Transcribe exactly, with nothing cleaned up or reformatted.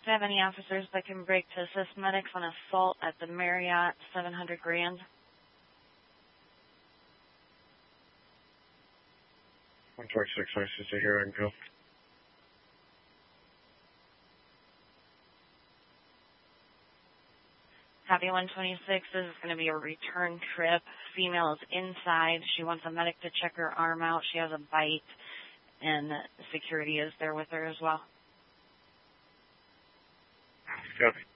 Do you have any officers that can break to assist medics on assault at the Marriott, seven hundred Grand? one twenty-six, I C C here, I can go. Copy one twenty-six, this is going to be a return trip. Female is inside. She wants a medic to check her arm out. She has a bite, and security is there with her as well. Copy.